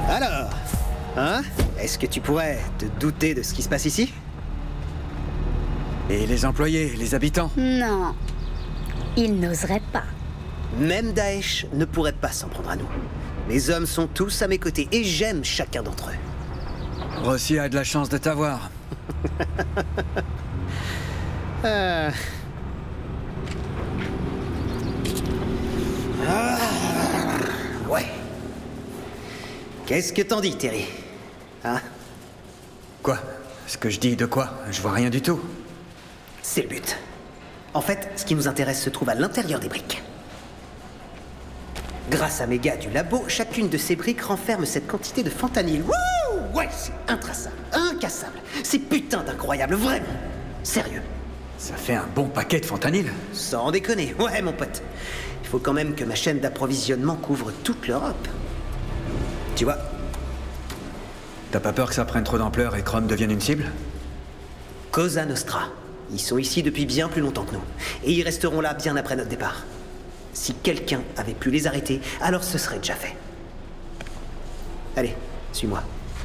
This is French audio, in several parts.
Alors, hein? Est-ce que tu pourrais te douter de ce qui se passe ici? Et les employés, les habitants? Non, il n'oserait pas. Même Daesh ne pourrait pas s'en prendre à nous. Les hommes sont tous à mes côtés et j'aime chacun d'entre eux. Rossi a de la chance de t'avoir. Ouais. Qu'est-ce que t'en dis, Terry? Hein? Quoi? Ce que je dis de quoi? Je vois rien du tout. C'est le but. En fait, ce qui nous intéresse se trouve à l'intérieur des briques. Grâce à mes gars du labo, chacune de ces briques renferme cette quantité de fentanyl. Wouh! Ouais, c'est intraçable, incassable. C'est putain d'incroyable, vraiment. Sérieux. Ça fait un bon paquet de fentanyl. Sans déconner, ouais, mon pote. Il faut quand même que ma chaîne d'approvisionnement couvre toute l'Europe. Tu vois? T'as pas peur que ça prenne trop d'ampleur et Chrome devienne une cible? Cosa Nostra. Ils sont ici depuis bien plus longtemps que nous. Et ils resteront là bien après notre départ. Si quelqu'un avait pu les arrêter, alors ce serait déjà fait. Allez, suis-moi.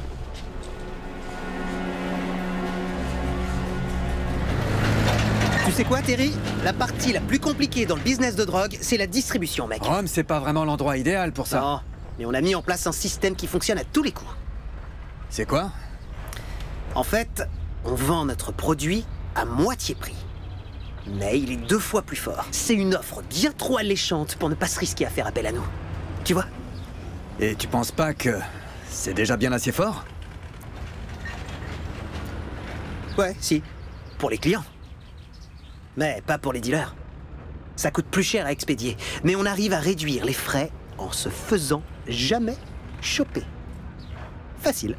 Tu sais quoi, Terry? La partie la plus compliquée dans le business de drogue, c'est la distribution, mec. Rome, c'est pas vraiment l'endroit idéal pour ça. Non, mais on a mis en place un système qui fonctionne à tous les coups. C'est quoi? En fait, on vend notre produit à moitié prix. Mais il est 2 fois plus fort. C'est une offre bien trop alléchante pour ne pas se risquer à faire appel à nous. Tu vois? Et tu penses pas que c'est déjà bien assez fort? Ouais, si. Pour les clients. Mais pas pour les dealers. Ça coûte plus cher à expédier. Mais on arrive à réduire les frais en se faisant jamais choper. Facile.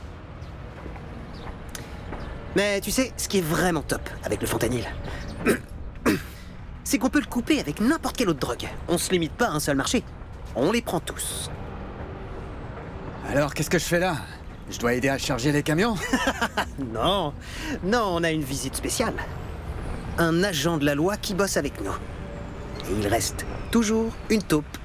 Mais tu sais, ce qui est vraiment top avec le fentanyl, c'est qu'on peut le couper avec n'importe quelle autre drogue. On se limite pas à un seul marché. On les prend tous. Alors, qu'est-ce que je fais là? Je dois aider à charger les camions? Non, non, on a une visite spéciale. Un agent de la loi qui bosse avec nous. Et il reste toujours une taupe